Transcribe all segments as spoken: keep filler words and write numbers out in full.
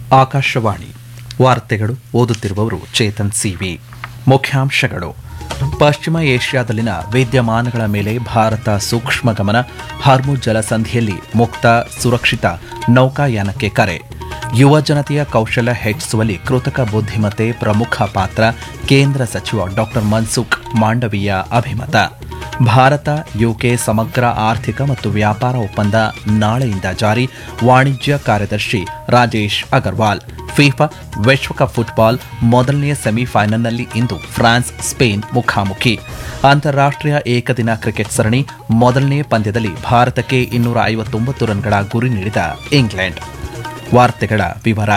ಆಕಾಶವಾಣಿ ವಾರ್ತೆಗಳು ಓದುತ್ತಿರುವವರು ಚೇತನ್ ಸಿವಿ. ಮುಖ್ಯಾಂಶಗಳು: ಪಶ್ಚಿಮ ಏಷ್ಯಾದಲ್ಲಿನ ವಿದ್ಯಮಾನಗಳ ಮೇಲೆ ಭಾರತ ಸೂಕ್ಷ್ಮ ಗಮನ, ಹಾರ್ಮುಜ್ ಜಲಸಂಧಿಯಲ್ಲಿ ಮುಕ್ತ ಸುರಕ್ಷಿತ ನೌಕಾಯಾನಕ್ಕೆ ಕರೆ. ಯುವ ಜನತೆಯ ಕೌಶಲ್ಯ ಹೆಚ್ಚಿಸುವಲ್ಲಿ ಕೃತಕ ಬುದ್ಧಿಮತ್ತೆ ಪ್ರಮುಖ ಪಾತ್ರ, ಕೇಂದ್ರ ಸಚಿವ ಡಾ ಮನ್ಸುಖ್ ಮಾಂಡವೀಯ ಅಭಿಮತ. ಭಾರತ ಯುಕೆ ಸಮಗ್ರ ಆರ್ಥಿಕ ಮತ್ತು ವ್ಯಾಪಾರ ಒಪ್ಪಂದ ನಾಳೆಯಿಂದ ಜಾರಿ, ವಾಣಿಜ್ಯ ಕಾರ್ಯದರ್ಶಿ ರಾಜೇಶ್ ಅಗರ್ವಾಲ್. ಫಿಫಾ ವಿಶ್ವಕಪ್ ಫುಟ್ಬಾಲ್ ಮೊದಲನೆಯ ಸೆಮಿಫೈನಲ್ನಲ್ಲಿ ಇಂದು ಫ್ರಾನ್ಸ್ ಸ್ಪೇನ್ ಮುಖಾಮುಖಿ. ಅಂತಾರಾಷ್ಟ್ರೀಯ ಏಕದಿನ ಕ್ರಿಕೆಟ್ ಸರಣಿ ಮೊದಲನೇ ಪಂದ್ಯದಲ್ಲಿ ಭಾರತಕ್ಕೆ ಇನ್ನೂರ ಐವತ್ತೊಂಬತ್ತು ರನ್ಗಳ ಗುರಿ ನೀಡಿದ ಇಂಗ್ಲೆಂಡ್. ವಾರ್ತೆಗಳ ವಿವರ.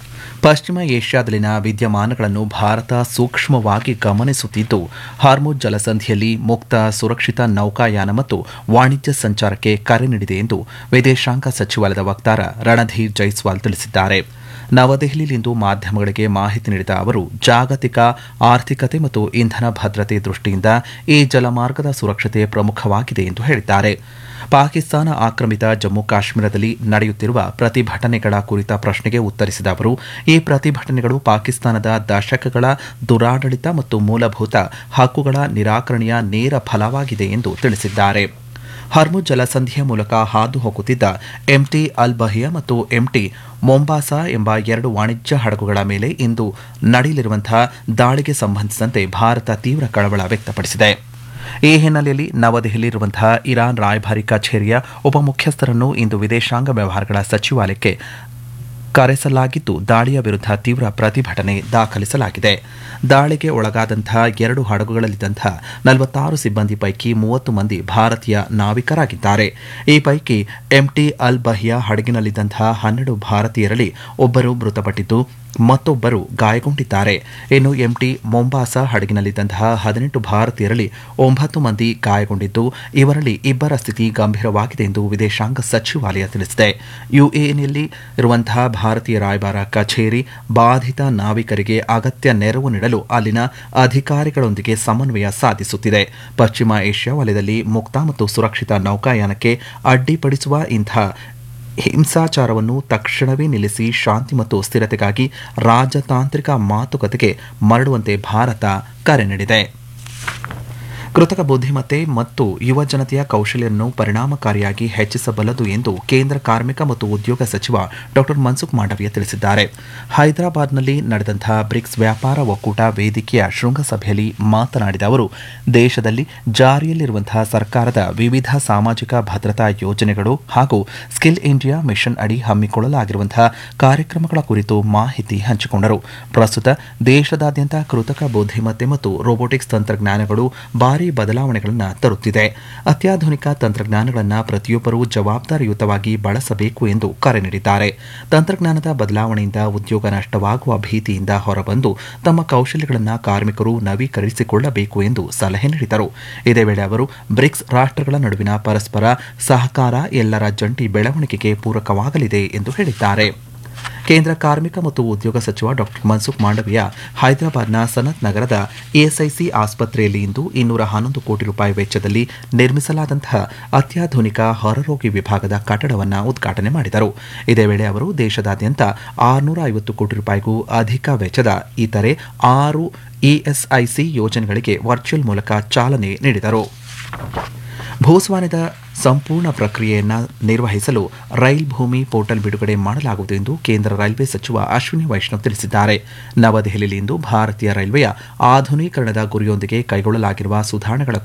ಪಶ್ಚಿಮ ಏಷ್ಯಾದಲ್ಲಿನ ವಿದ್ಯಮಾನಗಳನ್ನು ಭಾರತ ಸೂಕ್ಷ್ಮವಾಗಿ ಗಮನಿಸುತ್ತಿದ್ದು, ಹಾರ್ಮುಜ್ ಜಲಸಂಧಿಯಲ್ಲಿ ಮುಕ್ತ ಸುರಕ್ಷಿತ ನೌಕಾಯಾನ ಮತ್ತು ವಾಣಿಜ್ಯ ಸಂಚಾರಕ್ಕೆ ಕರೆ ನೀಡಿದೆ ಎಂದು ವಿದೇಶಾಂಗ ಸಚಿವಾಲಯದ ವಕ್ತಾರ ರಣಧೀರ್ ಜೈಸ್ವಾಲ್ ತಿಳಿಸಿದ್ದಾರೆ. ನವದೆಹಲಿಯಲ್ಲಿಂದು ಮಾಧ್ಯಮಗಳಿಗೆ ಮಾಹಿತಿ ನೀಡಿದ ಅವರು, ಜಾಗತಿಕ ಆರ್ಥಿಕತೆ ಮತ್ತು ಇಂಧನ ಭದ್ರತೆ ದೃಷ್ಟಿಯಿಂದ ಈ ಜಲಮಾರ್ಗದ ಸುರಕ್ಷತೆ ಪ್ರಮುಖವಾಗಿದೆ ಎಂದು ಹೇಳಿದ್ದಾರೆ. ಪಾಕಿಸ್ತಾನ ಆಕ್ರಮಿತ ಜಮ್ಮು ಕಾಶ್ಮೀರದಲ್ಲಿ ನಡೆಯುತ್ತಿರುವ ಪ್ರತಿಭಟನೆಗಳ ಕುರಿತ ಪ್ರಶ್ನೆಗೆ ಉತ್ತರಿಸಿದ ಅವರು, ಈ ಪ್ರತಿಭಟನೆಗಳು ಪಾಕಿಸ್ತಾನದ ದಶಕಗಳ ದುರಾಡಳಿತ ಮತ್ತು ಮೂಲಭೂತ ಹಕ್ಕುಗಳ ನಿರಾಕರಣೆಯ ನೇರ ಫಲವಾಗಿದೆ ಎಂದು ತಿಳಿಸಿದ್ದಾರೆ. ಹರ್ಮುಜ್ ಜಲಸಂಧಿಯ ಮೂಲಕ ಹಾದು ಹೋಗುತ್ತಿದ್ದ ಎಂಟಿ ಅಲ್ ಬಹಿಯಾ ಮತ್ತು ಎಂಟಿ ಮೊಂಬಾಸಾ ಎಂಬ ಎರಡು ವಾಣಿಜ್ಯ ಹಡಗುಗಳ ಮೇಲೆ ಇಂದು ನಡೆಯಲಿರುವಂತಹ ದಾಳಿಗೆ ಸಂಬಂಧಿಸಿದಂತೆ ಭಾರತ ತೀವ್ರ ಕಳವಳ ವ್ಯಕ್ತಪಡಿಸಿದೆ. ಈ ಹಿನ್ನೆಲೆಯಲ್ಲಿ ನವದೆಹಲಿಯಲ್ಲಿರುವಂತಹ ಇರಾನ್ ರಾಯಭಾರಿ ಕಚೇರಿಯ ಉಪಮುಖ್ಯಸ್ಥರನ್ನು ಇಂದು ವಿದೇಶಾಂಗ ವ್ಯವಹಾರಗಳ ಸಚಿವಾಲಯಕ್ಕೆ ಕರೆಸಲಾಗಿದ್ದು, ದಾಳಿಯ ವಿರುದ್ಧ ತೀವ್ರ ಪ್ರತಿಭಟನೆ ದಾಖಲಿಸಲಾಗಿದೆ. ದಾಳಿಗೆ ಒಳಗಾದಂತಹ ಎರಡು ಹಡಗುಗಳಲ್ಲಿದ್ದಂತಹ ನಲವತ್ತಾರು ಸಿಬ್ಬಂದಿ ಪೈಕಿ ಮೂವತ್ತು ಮಂದಿ ಭಾರತೀಯ ನಾವಿಕರಾಗಿದ್ದಾರೆ. ಈ ಪೈಕಿ ಎಂಟಿ ಅಲ್ ಬಹಿಯಾ ಹಡಗಿನಲ್ಲಿದ್ದಂತಹ ಹನ್ನೆರಡು ಭಾರತೀಯರಲ್ಲಿ ಒಬ್ಬರು ಮೃತಪಟ್ಟಿದ್ದು, ಮತ್ತೊಬ್ಬರು ಗಾಯಗೊಂಡಿದ್ದಾರೆ. ಇನ್ನು ಎಂಟಿ ಮೊಂಬಾಸಾ ಹಡಗಿನಲ್ಲಿದ್ದಂತಹ ಹದಿನೆಂಟು ಭಾರತೀಯರಲ್ಲಿ ಒಂಬತ್ತು ಮಂದಿ ಗಾಯಗೊಂಡಿದ್ದು, ಇವರಲ್ಲಿ ಇಬ್ಬರ ಸ್ಥಿತಿ ಗಂಭೀರವಾಗಿದೆ ಎಂದು ವಿದೇಶಾಂಗ ಸಚಿವಾಲಯ ತಿಳಿಸಿದೆ. ಯುಎಇನಲ್ಲಿ ಇರುವಂತಹ ಭಾರತೀಯ ರಾಯಭಾರ ಕಚೇರಿ ಬಾಧಿತ ನಾವಿಕರಿಗೆ ಅಗತ್ಯ ನೆರವು ನೀಡಲು ಅಲ್ಲಿನ ಅಧಿಕಾರಿಗಳೊಂದಿಗೆ ಸಮನ್ವಯ ಸಾಧಿಸುತ್ತಿದೆ. ಪಶ್ಚಿಮ ಏಷ್ಯಾ ವಲಯದಲ್ಲಿ ಮುಕ್ತ ಮತ್ತು ಸುರಕ್ಷಿತ ನೌಕಾಯಾನಕ್ಕೆ ಅಡ್ಡಿಪಡಿಸುವ ಇಂಥ ಹಿಂಸಾಚಾರವನ್ನು ತಕ್ಷಣವೇ ನಿಲ್ಲಿಸಿ ಶಾಂತಿ ಮತ್ತು ಸ್ಥಿರತೆಗಾಗಿ ರಾಜತಾಂತ್ರಿಕ ಮಾತುಕತೆಗೆ ಮರಳುವಂತೆ ಭಾರತ ಕರೆ ನೀಡಿದೆ. ಕೃತಕ ಬುದ್ಧಿಮತ್ತೆ ಮತ್ತು ಯುವ ಜನತೆಯ ಕೌಶಲ್ಯವನ್ನು ಪರಿಣಾಮಕಾರಿಯಾಗಿ ಹೆಚ್ಚಿಸಬಲ್ಲದು ಎಂದು ಕೇಂದ್ರ ಕಾರ್ಮಿಕ ಮತ್ತು ಉದ್ಯೋಗ ಸಚಿವ ಡಾ ಮನ್ಸುಖ್ ಮಾಂಡವೀಯ ತಿಳಿಸಿದ್ದಾರೆ. ಹೈದರಾಬಾದ್ನಲ್ಲಿ ನಡೆದಂತಹ ಬ್ರಿಕ್ಸ್ ವ್ಯಾಪಾರ ಒಕ್ಕೂಟ ವೇದಿಕೆಯ ಶೃಂಗಸಭೆಯಲ್ಲಿ ಮಾತನಾಡಿದ ಅವರು, ದೇಶದಲ್ಲಿ ಜಾರಿಯಲ್ಲಿರುವಂತಹ ಸರ್ಕಾರದ ವಿವಿಧ ಸಾಮಾಜಿಕ ಭದ್ರತಾ ಯೋಜನೆಗಳು ಹಾಗೂ ಸ್ಕಿಲ್ ಇಂಡಿಯಾ ಮಿಷನ್ ಅಡಿ ಹಮ್ಮಿಕೊಳ್ಳಲಾಗಿರುವಂತಹ ಕಾರ್ಯಕ್ರಮಗಳ ಕುರಿತು ಮಾಹಿತಿ ಹಂಚಿಕೊಂಡರು. ಪ್ರಸ್ತುತ ದೇಶದಾದ್ಯಂತ ಕೃತಕ ಬುದ್ಧಿಮತ್ತೆ ಮತ್ತು ರೋಬೋಟಿಕ್ಸ್ ತಂತ್ರಜ್ಞಾನಗಳು ಭಾರಿ ಬದಲಾವಣೆಗಳನ್ನು ತರುತ್ತಿದೆ. ಅತ್ಯಾಧುನಿಕ ತಂತ್ರಜ್ಞಾನಗಳನ್ನು ಪ್ರತಿಯೊಬ್ಬರೂ ಜವಾಬ್ದಾರಿಯುತವಾಗಿ ಬಳಸಬೇಕು ಎಂದು ಕರೆ ನೀಡಿದ್ದಾರೆ. ತಂತ್ರಜ್ಞಾನದ ಬದಲಾವಣೆಯಿಂದ ಉದ್ಯೋಗ ನಷ್ಟವಾಗುವ ಭೀತಿಯಿಂದ ಹೊರಬಂದು ತಮ್ಮ ಕೌಶಲ್ಯಗಳನ್ನು ಕಾರ್ಮಿಕರು ನವೀಕರಿಸಿಕೊಳ್ಳಬೇಕು ಎಂದು ಸಲಹೆ ನೀಡಿದರು. ಇದೇ ವೇಳೆ ಅವರು ಬ್ರಿಕ್ಸ್ ರಾಷ್ಟ್ರಗಳ ನಡುವಿನ ಪರಸ್ಪರ ಸಹಕಾರ ಎಲ್ಲರ ಜಂಟಿ ಬೆಳವಣಿಗೆಗೆ ಪೂರಕವಾಗಲಿದೆ ಎಂದು ಹೇಳಿದ್ದಾರೆ. ಕೇಂದ್ರ ಕಾರ್ಮಿಕ ಮತ್ತು ಉದ್ಯೋಗ ಸಚಿವ ಡಾ ಮನ್ಸುಖ್ ಮಾಂಡವೀಯ ಹೈದರಾಬಾದ್ನ ಸನತ್ ನಗರದ ಇಎಸ್ಐಸಿ ಆಸ್ಪತ್ರೆಯಲ್ಲಿ ಇಂದು ಇನ್ನೂರ ಹನ್ನೊಂದು ಕೋಟಿ ರೂಪಾಯಿ ವೆಚ್ಚದಲ್ಲಿ ನಿರ್ಮಿಸಲಾದಂತಹ ಅತ್ಯಾಧುನಿಕ ಹೊರರೋಗಿ ವಿಭಾಗದ ಕಟ್ಟಡವನ್ನು ಉದ್ಘಾಟನೆ ಮಾಡಿದರು. ಇದೇ ವೇಳೆ ಅವರು ದೇಶದಾದ್ಯಂತ ಆರುನೂರ ಐವತ್ತು ಕೋಟಿ ರೂಪಾಯಿಗೂ ಅಧಿಕ ವೆಚ್ಚದ ಇತರೆ ಆರು ಇಎಸ್ಐಸಿ ಯೋಜನೆಗಳಿಗೆ ವರ್ಚುವಲ್ ಮೂಲಕ ಚಾಲನೆ ನೀಡಿದರು. ಭೂಸ್ವಾಮ್ಯದ ಸಂಪೂರ್ಣ ಪ್ರಕ್ರಿಯೆಯನ್ನು ನಿರ್ವಹಿಸಲು ರೈಲ್ ಭೂಮಿ ಪೋರ್ಟಲ್ ಬಿಡುಗಡೆ ಮಾಡಲಾಗುವುದು ಎಂದು ಕೇಂದ್ರ ರೈಲ್ವೆ ಸಚಿವ ಅಶ್ವಿನಿ ವೈಷ್ಣವ್ ತಿಳಿಸಿದ್ದಾರೆ. ನವದೆಹಲಿಯಲ್ಲಿಂದು ಭಾರತೀಯ ರೈಲ್ವೆಯ ಆಧುನೀಕರಣದ ಗುರಿಯೊಂದಿಗೆ ಕೈಗೊಳ್ಳಲಾಗಿರುವ ಸುಧಾರಣೆಗಳ